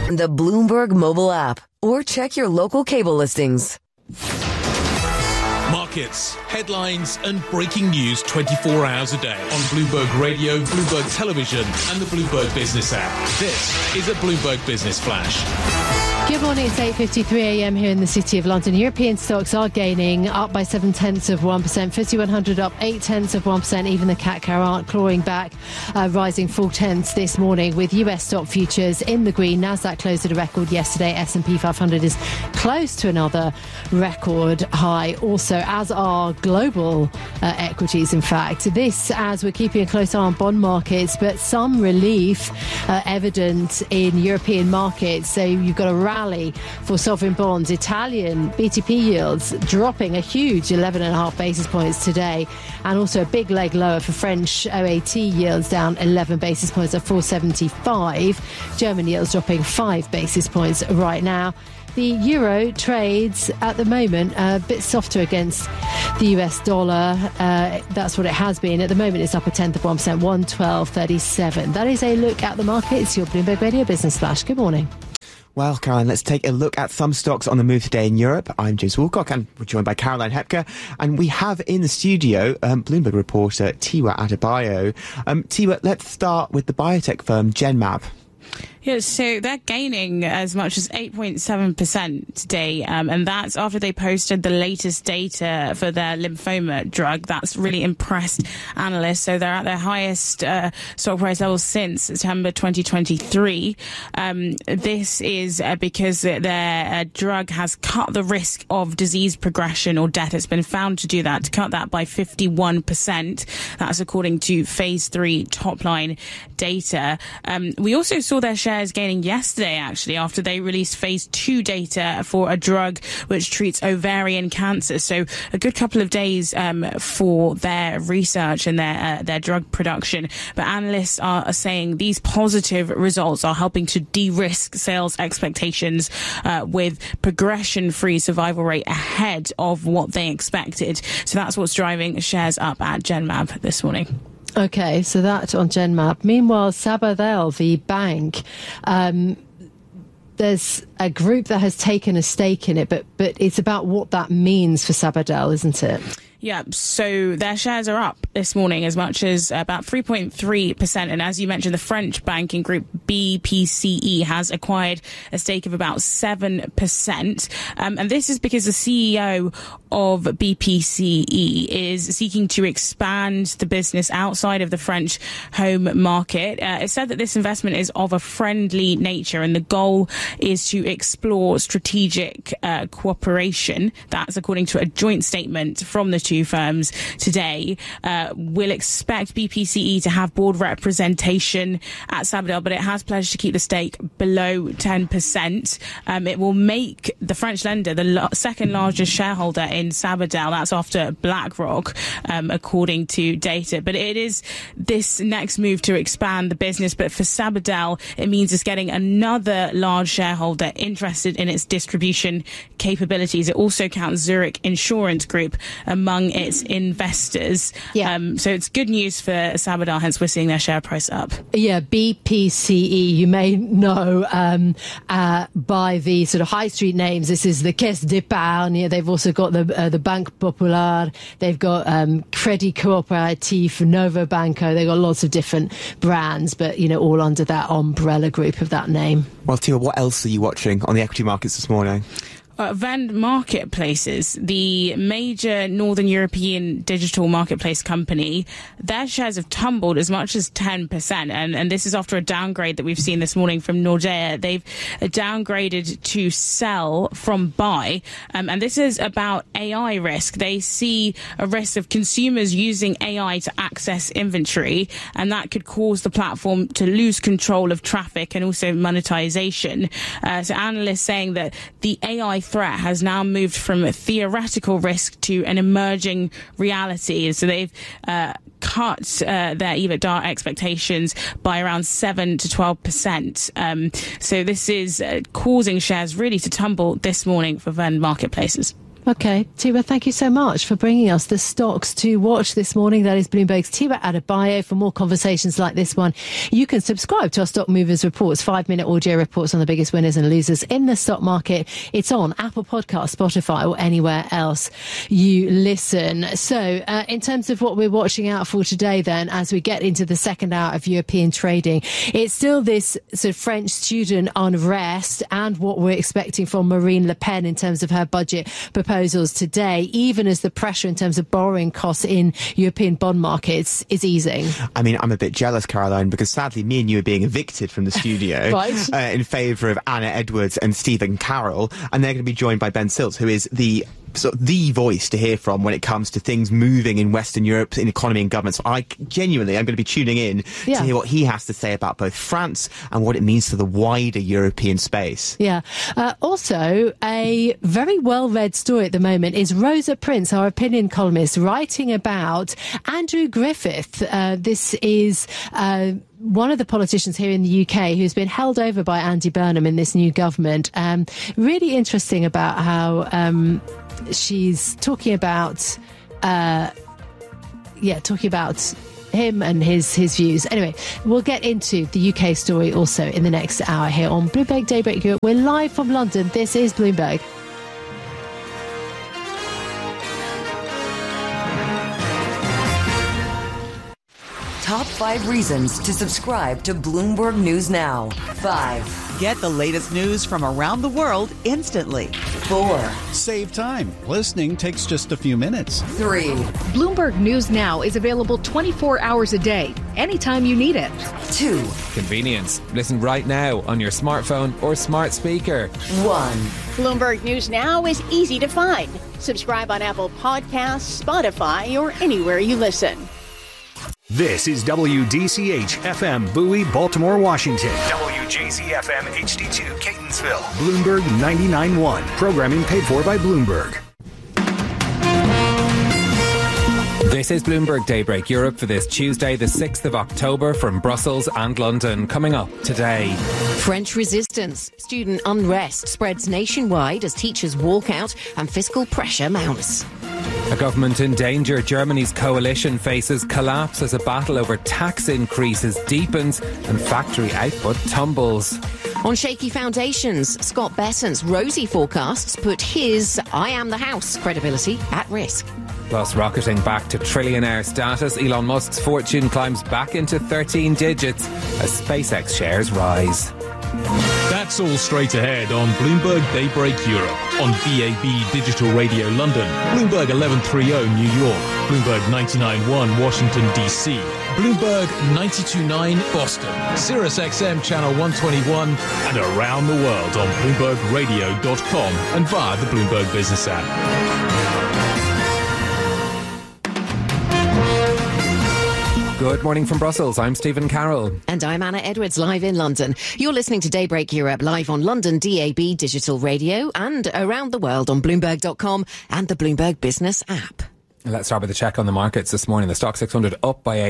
the Bloomberg mobile app, or check your local cable listings. Markets, headlines and breaking news 24 hours a day on Bloomberg Radio, Bloomberg Television and the Bloomberg Business app. This is a Bloomberg Business Flash. Good morning, it's 8:53 a.m. here in the City of London. European stocks are gaining, up by 0.7%. FTSE 100 up 0.8%. Even the cat cow clawing back, rising 0.4 this morning, with US stock futures in the green. Nasdaq closed at a record yesterday. S&P 500 is close to another record high, also, as are global equities, in fact. This, as we're keeping a close eye on bond markets, but some relief evident in European markets. So you've got a rally for sovereign bonds. Italian BTP yields dropping a huge 11.5 basis points today, and also a big leg lower for French OAT yields, down 11 basis points at 475. German yields dropping 5 basis points right now. The euro trades at the moment a bit softer against the US dollar. That's what it has been. At the moment, it's up 0.1%, 112.37. That is a look at the markets. Your Bloomberg Radio Business Flash. Good morning. Well, Caroline, let's take a look at some stocks on the move today in Europe. I'm James Woolcock, and we're joined by Caroline Hepker. And we have in the studio Bloomberg reporter Tiwa Adebayo. Tiwa, let's start with the biotech firm Genmab. Yeah, so they're gaining as much as 8.7% today, and that's after they posted the latest data for their lymphoma drug. That's really impressed analysts. So they're at their highest stock price level since September 2023. This is because their drug has cut the risk of disease progression or death. It's been found to do that, to cut that by 51%. That's according to phase 3 top-line data. We also saw their shares gaining yesterday, actually, after they released phase 2 data for a drug which treats ovarian cancer. So a good couple of days for their research and their drug production. But analysts are saying these positive results are helping to de-risk sales expectations, with progression-free survival rate ahead of what they expected. So that's what's driving shares up at Genmab this morning. Okay, so that on Genmab. Meanwhile, Sabadell, the bank, there's a group that has taken a stake in it, but it's about what that means for Sabadell, isn't it? Yeah, so their shares are up this morning as much as about 3.3%. And as you mentioned, the French banking group BPCE has acquired a stake of about 7%. And this is because the CEO of BPCE is seeking to expand the business outside of the French home market. It said that this investment is of a friendly nature, and the goal is to explore strategic cooperation. That's according to a joint statement from the two firms today. We'll expect BPCE to have board representation at Sabadell, but it has pledged to keep the stake below 10%. It will make the French lender the second largest shareholder in Sabadell. That's after BlackRock, according to data. But it is this next move to expand the business. But for Sabadell, it means it's getting another large shareholder interested in its distribution capabilities. It also counts Zurich Insurance Group among its investors. Yeah. So it's good news for Sabadell, hence we're seeing their share price up. Yeah, BPCE, you may know by the sort of high street names. This is the Caisse d'Épargne. They've also got the Banque Populaire. They've got Crédit Coopératif, Novo Banco. They've got lots of different brands, but, you know, all under that umbrella group of that name. Well, Tia, what else are you watching on the equity markets this morning? Vend Marketplaces, the major Northern European digital marketplace company, their shares have tumbled as much as 10%. And this is after a downgrade that we've seen this morning from Nordea. They've downgraded to sell from buy. And this is about AI risk. They see a risk of consumers using AI to access inventory, and that could cause the platform to lose control of traffic and also monetization. So analysts saying that the AI threat has now moved from a theoretical risk to an emerging reality. So they've cut their EBITDA expectations by around 7 to 12%. So this is causing shares really to tumble this morning for Vend Marketplaces. Okay, Tiwa, thank you so much for bringing us the stocks to watch this morning. That is Bloomberg's Tiwa Adebayo. For more conversations like this one, you can subscribe to our Stock Movers Reports, 5-minute audio reports on the biggest winners and losers in the stock market. It's on Apple Podcasts, Spotify, or anywhere else you listen. So, in terms of what we're watching out for today, then, as we get into the second hour of European trading, it's still this sort of French student unrest and what we're expecting from Marine Le Pen in terms of her budget proposals today, even as the pressure in terms of borrowing costs in European bond markets is easing. I mean, I'm a bit jealous, Caroline, because sadly me and you are being evicted from the studio Right. In favour of Anna Edwards and Stephen Carroll, and they're going to be joined by Ben Sills, who is the voice to hear from when it comes to things moving in Western Europe, in economy and government. So I'm going to be tuning in to hear what he has to say about both France and what it means for the wider European space. Yeah. Also, a very well-read story at the moment is Rosa Prince, our opinion columnist, writing about Andrew Griffith. This is one of the politicians here in the UK who's been held over by Andy Burnham in this new government. Really interesting about how she's talking about him and his views. Anyway, we'll get into the UK story also in the next hour here on Bloomberg Daybreak Europe. We're live from London. This is Bloomberg. Top 5 reasons to subscribe to Bloomberg News Now. 5. Get the latest news from around the world instantly. 4. Save time. Listening takes just a few minutes. 3. Bloomberg News Now is available 24 hours a day, anytime you need it. 2. Convenience. Listen right now on your smartphone or smart speaker. 1. Bloomberg News Now is easy to find. Subscribe on Apple Podcasts, Spotify, or anywhere you listen. This is WDCH-FM Bowie, Baltimore, Washington. WJZ-FM HD2 Catonsville. Bloomberg 99.1. Programming paid for by Bloomberg. This is Bloomberg Daybreak Europe for this Tuesday, the 6th of October, from Brussels and London. Coming up today. French resistance. Student unrest spreads nationwide as teachers walk out and fiscal pressure mounts. A government in danger. Germany's coalition faces collapse as a battle over tax increases deepens and factory output tumbles. On shaky foundations, Scott Bessent's rosy forecasts put his I am the house credibility at risk. Plus, rocketing back to trillionaire status, Elon Musk's fortune climbs back into 13 digits as SpaceX shares rise. That's all straight ahead on Bloomberg Daybreak Europe, on DAB Digital Radio London, Bloomberg 1130 New York, Bloomberg 99.1 Washington DC, Bloomberg 92.9 Boston, Sirius XM Channel 121, and around the world on BloombergRadio.com and via the Bloomberg Business app. Good morning from Brussels. I'm Stephen Carroll. And I'm Anna Edwards, live in London. You're listening to Daybreak Europe, live on London DAB Digital Radio and around the world on Bloomberg.com and the Bloomberg Business app. Let's start with a check on the markets this morning. The Stock 600 up by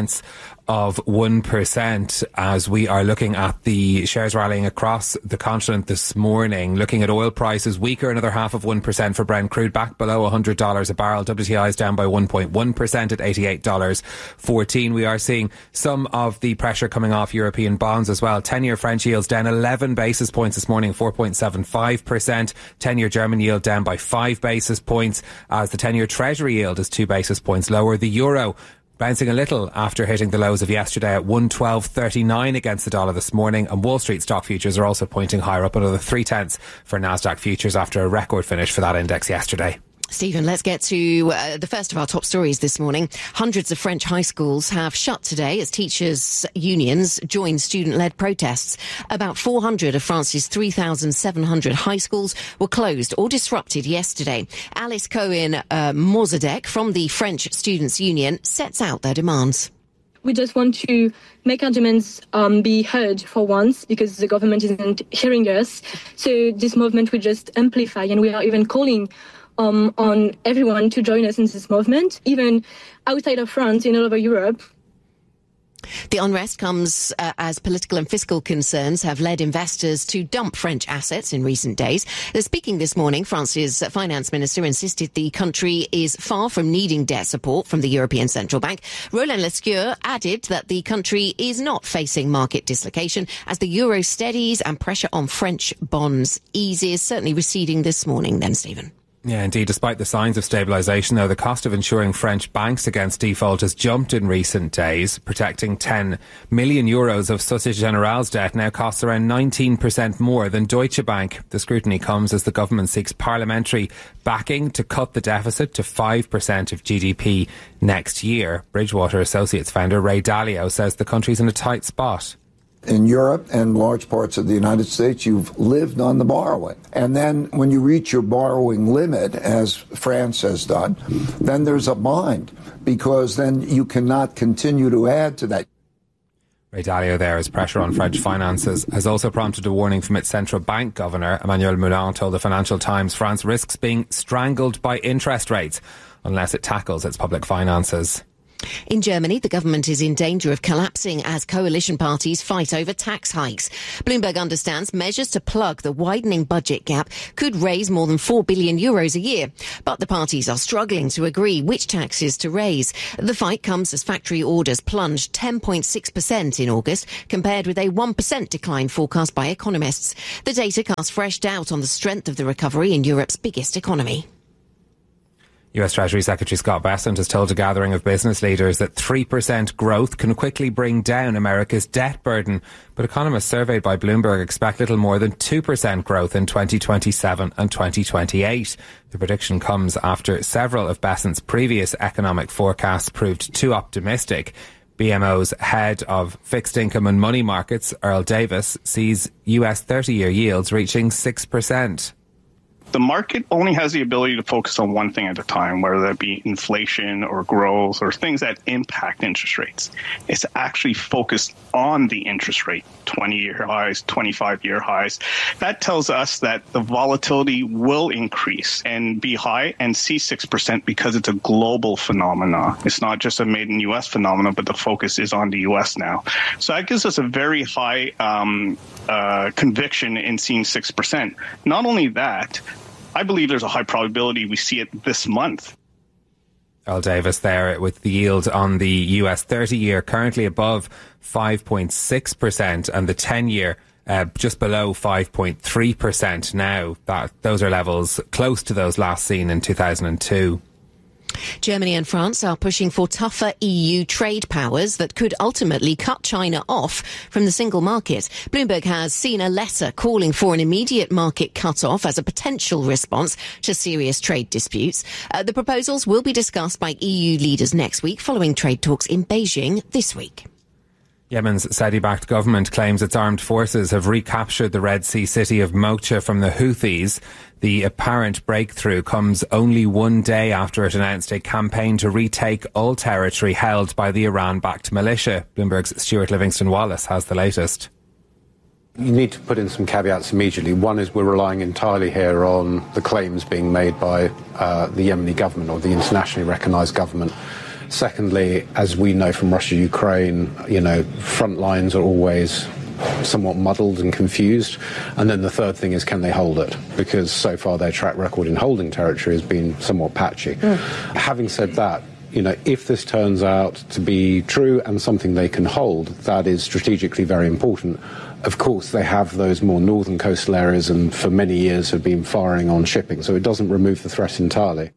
0.8% as we are looking at the shares rallying across the continent this morning. Looking at oil prices, weaker, another 0.5% for Brent crude, back below $100 a barrel. WTI is down by 1.1% at $88.14. We are seeing some of the pressure coming off European bonds as well. 10-year French yields down 11 basis points this morning, 4.75%. 10-year German yield down by 5 basis points as the 10-year Treasury yield is 2 basis points lower. The euro bouncing a little after hitting the lows of yesterday at 112.39 against the dollar this morning, and Wall Street stock futures are also pointing higher, up another 0.3 for Nasdaq futures after a record finish for that index yesterday. Stephen, let's get to the first of our top stories this morning. Hundreds of French high schools have shut today as teachers' unions join student-led protests. About 400 of France's 3,700 high schools were closed or disrupted yesterday. Alice Cohen-Mozadek from the French Students' Union sets out their demands. We just want to make our demands be heard for once, because the government isn't hearing us. So this movement will just amplify, and we are even calling on everyone to join us in this movement, even outside of France, in all over Europe. The unrest comes as political and fiscal concerns have led investors to dump French assets in recent days. Speaking this morning, France's finance minister insisted the country is far from needing debt support from the European Central Bank. Roland Lescure added that the country is not facing market dislocation as the euro steadies and pressure on French bonds eases, certainly receding this morning then, Stephen. Yeah, indeed. Despite the signs of stabilisation, though, the cost of insuring French banks against default has jumped in recent days. Protecting 10 million euros of Société Générale's debt now costs around 19% more than Deutsche Bank. The scrutiny comes as the government seeks parliamentary backing to cut the deficit to 5% of GDP next year. Bridgewater Associates founder Ray Dalio says the country's in a tight spot. In Europe and large parts of the United States, you've lived on the borrowing. And then when you reach your borrowing limit, as France has done, then there's a bind, because then you cannot continue to add to that. Ray Dalio there as pressure on French finances has also prompted a warning from its central bank governor. Emmanuel Moulin told the Financial Times France risks being strangled by interest rates unless it tackles its public finances. In Germany, the government is in danger of collapsing as coalition parties fight over tax hikes. Bloomberg understands measures to plug the widening budget gap could raise more than €4 billion a year. But the parties are struggling to agree which taxes to raise. The fight comes as factory orders plunged 10.6% in August, compared with a 1% decline forecast by economists. The data casts fresh doubt on the strength of the recovery in Europe's biggest economy. US Treasury Secretary Scott Bessent has told a gathering of business leaders that 3% growth can quickly bring down America's debt burden. But economists surveyed by Bloomberg expect little more than 2% growth in 2027 and 2028. The prediction comes after several of Bessent's previous economic forecasts proved too optimistic. BMO's head of fixed income and money markets, Earl Davis, sees US 30-year yields reaching 6%. The market only has the ability to focus on one thing at a time, whether that be inflation or growth or things that impact interest rates. It's actually focused on the interest rate, 20-year highs, 25-year highs. That tells us that the volatility will increase and be high and see 6% because it's a global phenomenon. It's not just a made in U.S. phenomenon, but the focus is on the U.S. now. So that gives us a very high conviction in seeing 6%. Not only that, I believe there's a high probability we see it this month. Earl Davis there with the yield on the US 30-year currently above 5.6% and the 10-year just below 5.3% now. Those are levels close to those last seen in 2002. Germany and France are pushing for tougher EU trade powers that could ultimately cut China off from the single market. Bloomberg has seen a letter calling for an immediate market cut-off as a potential response to serious trade disputes. The proposals will be discussed by EU leaders next week, following trade talks in Beijing this week. Yemen's Saudi-backed government claims its armed forces have recaptured the Red Sea city of Mocha from the Houthis. The apparent breakthrough comes only one day after it announced a campaign to retake all territory held by the Iran-backed militia. Bloomberg's Stuart Livingston-Wallace has the latest. You need to put in some caveats immediately. One is we're relying entirely here on the claims being made by the Yemeni government or the internationally recognised government. Secondly, as we know from Russia-Ukraine, front lines are always somewhat muddled and confused. And then the third thing is, can they hold it? Because so far their track record in holding territory has been somewhat patchy. Having said that, if this turns out to be true and something they can hold, that is strategically very important. Of course, they have those more northern coastal areas and for many years have been firing on shipping, so it doesn't remove the threat entirely.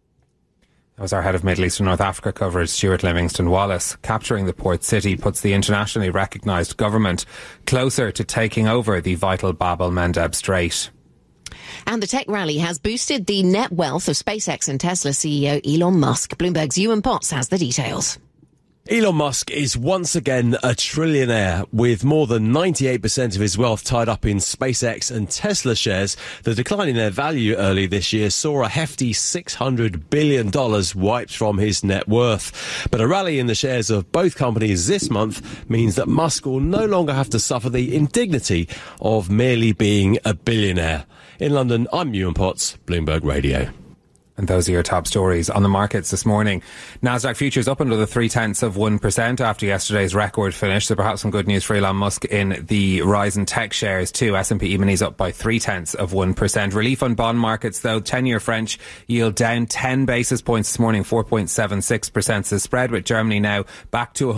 That was our head of Middle East and North Africa coverage, Stuart Livingston-Wallace. Capturing the port city puts the internationally recognised government closer to taking over the vital Bab el-Mandeb Strait. And the tech rally has boosted the net wealth of SpaceX and Tesla CEO Elon Musk. Bloomberg's Ewan Potts has the details. Elon Musk is once again a trillionaire with more than 98% of his wealth tied up in SpaceX and Tesla shares. The decline in their value early this year saw a hefty $600 billion wiped from his net worth. But a rally in the shares of both companies this month means that Musk will no longer have to suffer the indignity of merely being a billionaire. In London, I'm Ewan Potts, Bloomberg Radio. And those are your top stories on the markets this morning. Nasdaq futures up another 0.3% after yesterday's record finish. So perhaps some good news for Elon Musk in the rise in tech shares too. S&P E-minis up by 0.3%. Relief on bond markets though. 10-year French yield down 10 basis points this morning, 4.76%. So the spread with Germany now back to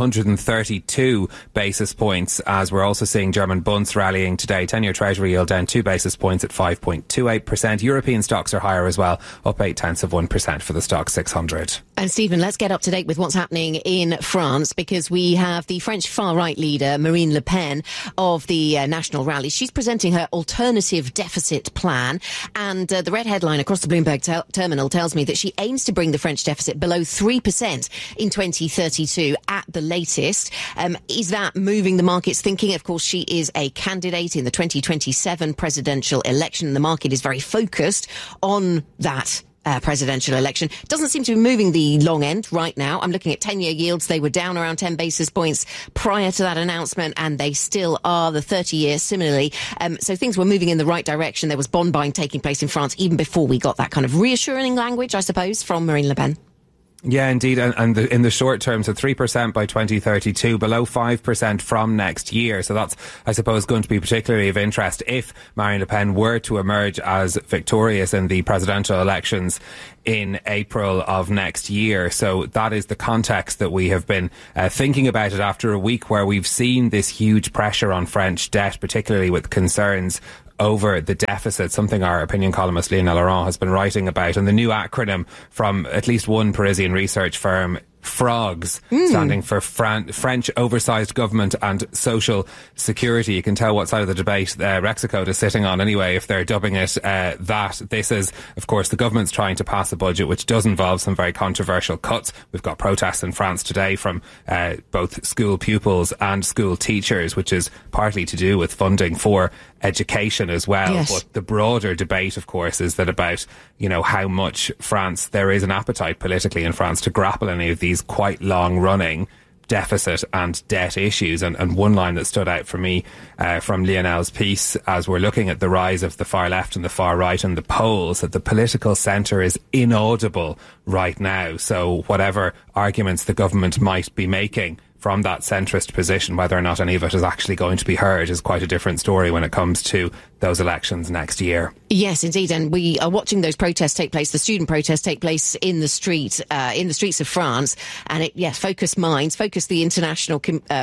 132 basis points, as we're also seeing German bunds rallying today. 10-year Treasury yield down 2 basis points at 5.28%. European stocks are higher as well, up 0.8% for the stock 600. And Stephen, let's get up to date with what's happening in France, because we have the French far-right leader, Marine Le Pen, of the National Rally. She's presenting her alternative deficit plan, and the red headline across the Bloomberg terminal tells me that she aims to bring the French deficit below 3% in 2032 at the latest. Is that moving the market's thinking? Of course, she is a candidate in the 2027 presidential election. The market is very focused on that presidential election. Doesn't seem to be moving the long end right now. I'm looking at 10-year yields. They were down around 10 basis points prior to that announcement, and they still are. The 30-year similarly. So things were moving in the right direction. There was bond buying taking place in France even before we got that kind of reassuring language, I suppose, from Marine Le Pen. Yeah, indeed. And in the short term, so 3% by 2032, below 5% from next year. So that's, I suppose, going to be particularly of interest if Marine Le Pen were to emerge as victorious in the presidential elections in April of next year. So that is the context that we have been thinking about it after a week where we've seen this huge pressure on French debt, particularly with concerns over the deficit, something our opinion columnist Lionel Laurent has been writing about. And the new acronym from at least one Parisian research firm, FROGS, standing for French Oversized Government and Social Security. You can tell what side of the debate Rexicode is sitting on anyway if they're dubbing it that. This is, of course, the government's trying to pass a budget which does involve some very controversial cuts. We've got protests in France today from both school pupils and school teachers, which is partly to do with funding for education as well. Yes. But the broader debate, of course, is that about, how much there is an appetite politically in France to grapple any of these quite long-running deficit and debt issues. And one line that stood out for me from Lionel's piece, as we're looking at the rise of the far left and the far right and the polls, that the political centre is inaudible right now. So whatever arguments the government might be making from that centrist position, whether or not any of it is actually going to be heard is quite a different story when it comes to those elections next year. Yes, indeed. And we are watching those protests take place, the student protests take place in the streets of France. And focus minds, focus the international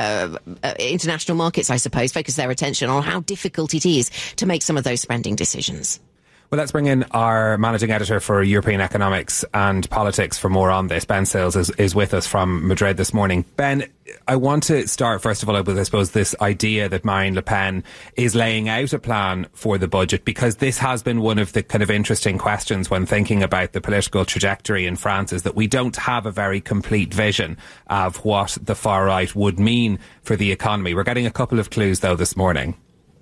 markets, I suppose, focus their attention on how difficult it is to make some of those spending decisions. Well, let's bring in our managing editor for European economics and politics for more on this. Ben Sills is with us from Madrid this morning. Ben, I want to start, first of all, with, I suppose, this idea that Marine Le Pen is laying out a plan for the budget, because this has been one of the kind of interesting questions when thinking about the political trajectory in France, is that we don't have a very complete vision of what the far right would mean for the economy. We're getting a couple of clues, though, this morning.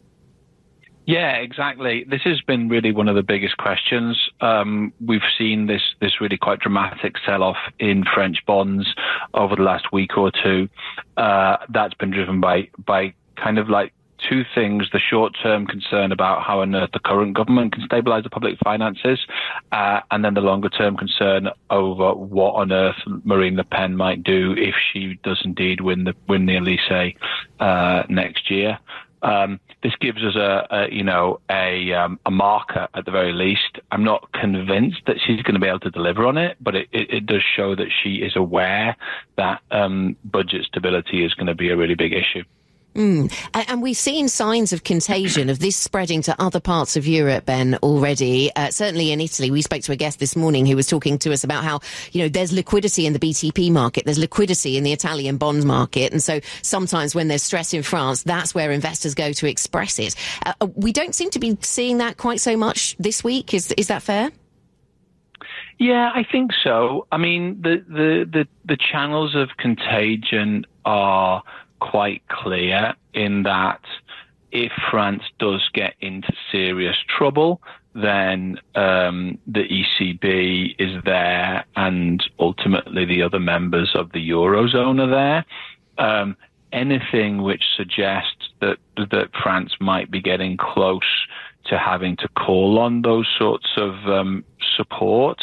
Yeah, exactly. This has been really one of the biggest questions. We've seen this really quite dramatic sell-off in French bonds over the last week or two. That's been driven by kind of like two things: the short-term concern about how on earth the current government can stabilise the public finances, and then the longer-term concern over what on earth Marine Le Pen might do if she does indeed win the Elysée next year. This gives us a marker at the very least. I'm not convinced that she's going to be able to deliver on it, but it does show that she is aware that budget stability is going to be a really big issue. And we've seen signs of contagion of this spreading to other parts of Europe, Ben, already. Certainly in Italy, we spoke to a guest this morning who was talking to us about how, there's liquidity in the BTP market, there's liquidity in the Italian bond market. And so sometimes when there's stress in France, that's where investors go to express it. We don't seem to be seeing that quite so much this week. Is that fair? Yeah, I think so. I mean, the channels of contagion are quite clear in that if France does get into serious trouble, then the ECB is there and ultimately the other members of the Eurozone are there. Anything which suggests that France might be getting close to having to call on those sorts of support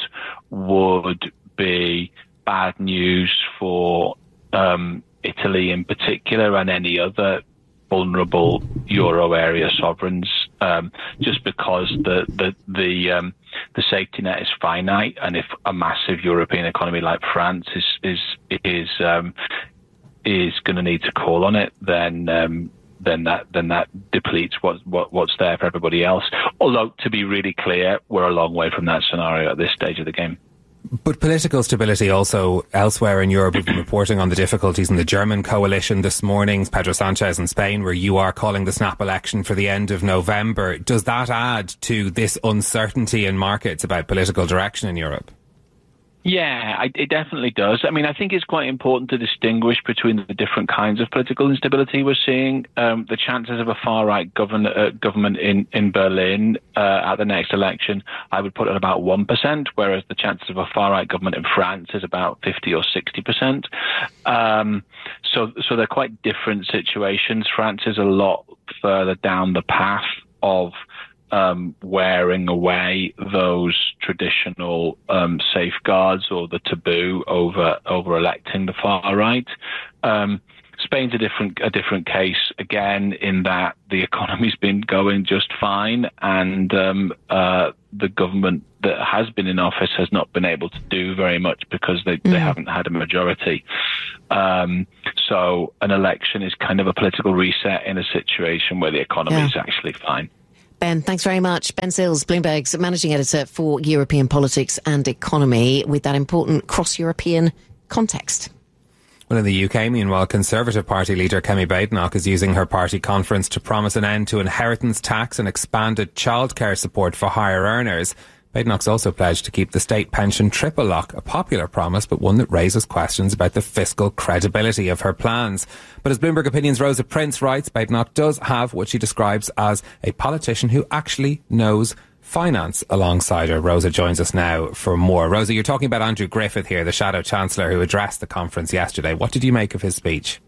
would be bad news for Italy in particular and any other vulnerable euro area sovereigns, just because the safety net is finite, and if a massive European economy like France is going to need to call on it, then that depletes what's there for everybody else. Although, to be really clear, we're a long way from that scenario at this stage of the game. But political stability also elsewhere in Europe. We've been reporting on the difficulties in the German coalition this morning, Pedro Sanchez in Spain, where you are calling the snap election for the end of November. Does that add to this uncertainty in markets about political direction in Europe? Yeah, it definitely does. I mean, I think it's quite important to distinguish between the different kinds of political instability we're seeing. The chances of a far-right government in Berlin at the next election, I would put at about 1%, whereas the chances of a far-right government in France is about 50 or 60%. So they're quite different situations. France is a lot further down the path of wearing away those traditional safeguards or the taboo over electing the far right. Spain's a different case again, in that the economy's been going just fine, and the government that has been in office has not been able to do very much because they haven't had a majority. So an election is kind of a political reset in a situation where the economy is actually fine. Ben, thanks very much. Ben Sills, Bloomberg's managing editor for European politics and economy, with that important cross-European context. Well, in the UK, meanwhile, Conservative Party leader Kemi Badenoch is using her party conference to promise an end to inheritance tax and expanded childcare support for higher earners. Badenoch's also pledged to keep the state pension triple lock, a popular promise, but one that raises questions about the fiscal credibility of her plans. But as Bloomberg Opinion's Rosa Prince writes, Badenoch does have what she describes as a politician who actually knows finance alongside her. Rosa joins us now for more. Rosa, you're talking about Andrew Griffith here, the Shadow Chancellor who addressed the conference yesterday. What did you make of his speech?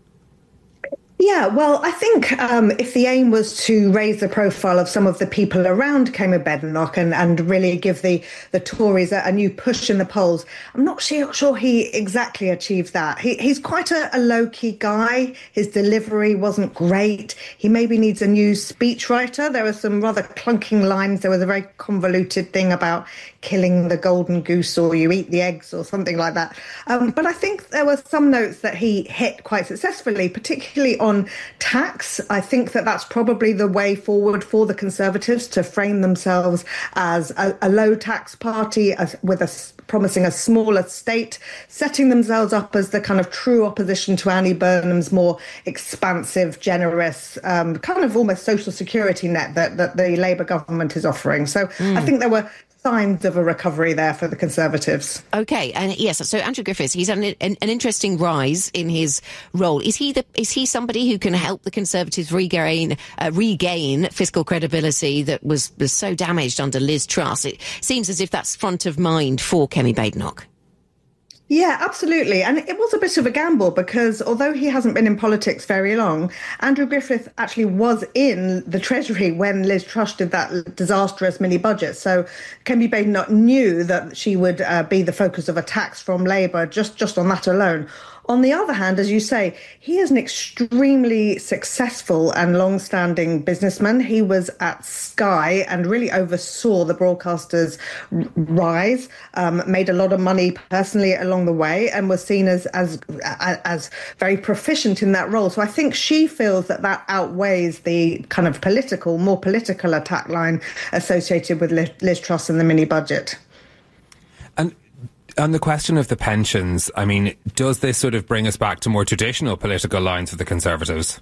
Yeah, well, I think if the aim was to raise the profile of some of the people around Kemi Badenoch and really give the Tories a new push in the polls, I'm not sure he exactly achieved that. He's quite a low-key guy. His delivery wasn't great. He maybe needs a new speechwriter. There were some rather clunking lines. There was a very convoluted thing about killing the golden goose, or you eat the eggs, or something like that. But I think there were some notes that he hit quite successfully, particularly on tax. I think that's probably the way forward for the Conservatives, to frame themselves as a low tax party promising a smaller state, setting themselves up as the kind of true opposition to Andy Burnham's more expansive, generous, kind of almost social security net that the Labour government is offering. So I think there were signs of a recovery there for the Conservatives. Okay, and yes, so Andrew Griffiths, he's had an interesting rise in his role. Is he somebody who can help the Conservatives regain fiscal credibility that was so damaged under Liz Truss? It seems as if that's front of mind for Kemi Badenoch. Yeah, absolutely. And it was a bit of a gamble because although he hasn't been in politics very long, Andrew Griffith actually was in the Treasury when Liz Truss did that disastrous mini budget. So Kemi Badenoch knew that she would be the focus of attacks from Labour just on that alone. On the other hand, as you say, he is an extremely successful and long-standing businessman. He was at Sky and really oversaw the broadcaster's rise, made a lot of money personally along the way, and was seen as very proficient in that role. So I think she feels that outweighs the kind of more political attack line associated with Liz Truss and the mini budget. And on the question of the pensions, I mean, does this sort of bring us back to more traditional political lines of the Conservatives?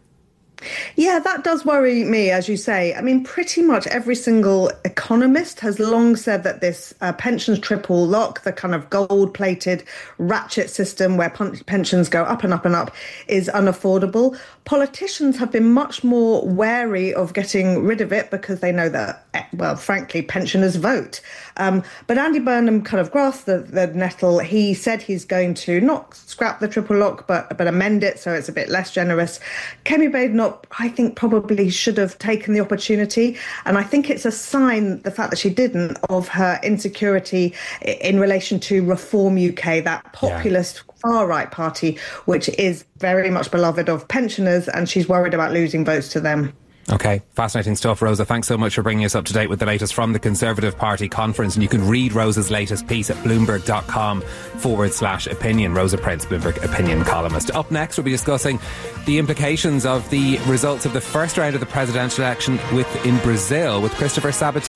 Yeah, that does worry me, as you say. I mean, pretty much every single economist has long said that this pensions triple lock, the kind of gold-plated ratchet system where pensions go up and up and up, is unaffordable. Politicians have been much more wary of getting rid of it because they know that, well, frankly, pensioners vote. But Andy Burnham kind of grasped the nettle. He said he's going to not scrap the triple lock, but amend it so it's a bit less generous. Kemi Badenoch what I think probably should have taken the opportunity. And I think it's a sign, the fact that she didn't, of her insecurity in relation to Reform UK, that populist far-right party, which is very much beloved of pensioners, and she's worried about losing votes to them. OK, fascinating stuff, Rosa. Thanks so much for bringing us up to date with the latest from the Conservative Party conference. And you can read Rosa's latest piece at bloomberg.com/opinion. Rosa Prince, Bloomberg opinion columnist. Up next, we'll be discussing the implications of the results of the first round of the presidential election in Brazil with Christopher Sabat.